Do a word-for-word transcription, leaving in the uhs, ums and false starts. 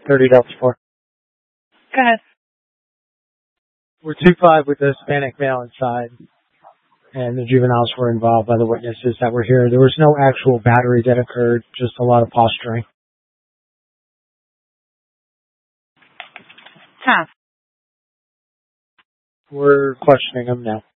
thirty Delta four. Go ahead. We're two five with the Hispanic male inside, and the juveniles were involved by the witnesses that were here. There was no actual battery that occurred, just a lot of posturing. Half. We're questioning them now.